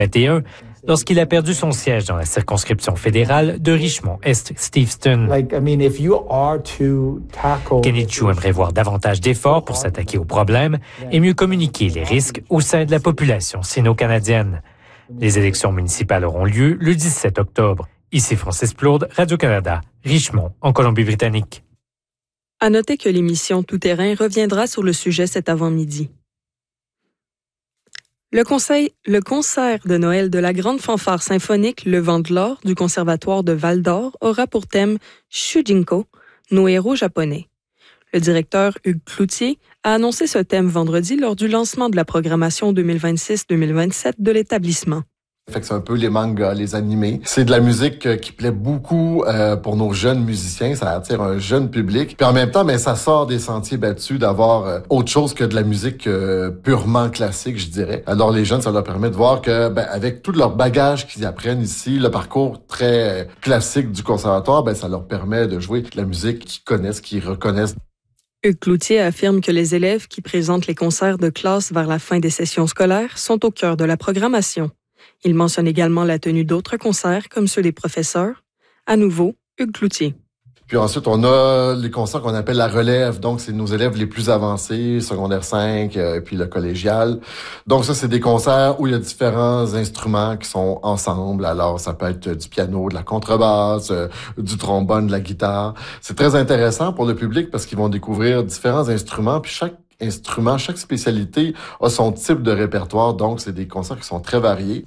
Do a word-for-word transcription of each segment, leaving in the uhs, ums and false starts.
vingt et un, lorsqu'il a perdu son siège dans la circonscription fédérale de Richmond-Est-Steveston. Like, I mean, if you are to tackle... Kenichi aimerait voir davantage d'efforts pour s'attaquer aux problèmes et mieux communiquer les risques au sein de la population sino-canadienne. Les élections municipales auront lieu le dix-sept octobre. Ici Francis Plourde, Radio-Canada, Richmond, en Colombie-Britannique. À noter que l'émission Tout-Terrain reviendra sur le sujet cet avant-midi. Le, conseil, le concert de Noël de la Grande Fanfare Symphonique Le Vent de l'Or du Conservatoire de Val-d'Or aura pour thème Shujinko, nos héros japonais. Le directeur Hugues Cloutier a annoncé ce thème vendredi lors du lancement de la programmation deux mille vingt-six deux mille vingt-sept de l'établissement. Fait que c'est un peu les mangas, les animés. C'est de la musique euh, qui plaît beaucoup euh, pour nos jeunes musiciens. Ça attire un jeune public. Puis en même temps, ben ça sort des sentiers battus d'avoir euh, autre chose que de la musique euh, purement classique, je dirais. Alors les jeunes, ça leur permet de voir que, ben avec tout leur bagage qu'ils apprennent ici, le parcours très euh, classique du conservatoire, ben ça leur permet de jouer de la musique qu'ils connaissent, qu'ils reconnaissent. Hugues Cloutier affirme que les élèves qui présentent les concerts de classe vers la fin des sessions scolaires sont au cœur de la programmation. Il mentionne également la tenue d'autres concerts, comme ceux des professeurs. À nouveau, Hugues Cloutier. Puis ensuite, on a les concerts qu'on appelle la relève. Donc, c'est nos élèves les plus avancés, secondaire cinq, euh, et puis le collégial. Donc, ça, c'est des concerts où il y a différents instruments qui sont ensemble. Alors, ça peut être du piano, de la contrebasse, euh, du trombone, de la guitare. C'est très intéressant pour le public parce qu'ils vont découvrir différents instruments. Puis chaque instrument, chaque spécialité a son type de répertoire. Donc, c'est des concerts qui sont très variés.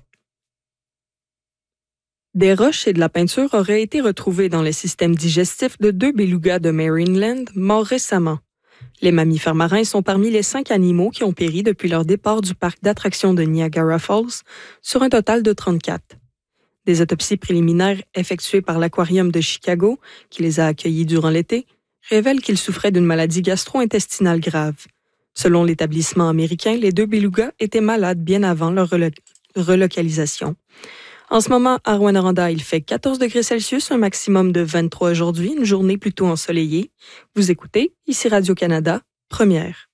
Des roches et de la peinture auraient été retrouvées dans les systèmes digestifs de deux belugas de Marineland morts récemment. Les mammifères marins sont parmi les cinq animaux qui ont péri depuis leur départ du parc d'attractions de Niagara Falls, sur un total de trente-quatre. Des autopsies préliminaires effectuées par l'Aquarium de Chicago, qui les a accueillis durant l'été, révèlent qu'ils souffraient d'une maladie gastro-intestinale grave. Selon l'établissement américain, les deux belugas étaient malades bien avant leur relo- relocalisation. En ce moment, à Rouyn-Noranda, il fait quatorze degrés Celsius, un maximum de vingt-trois aujourd'hui, une journée plutôt ensoleillée. Vous écoutez, ici Radio-Canada, première.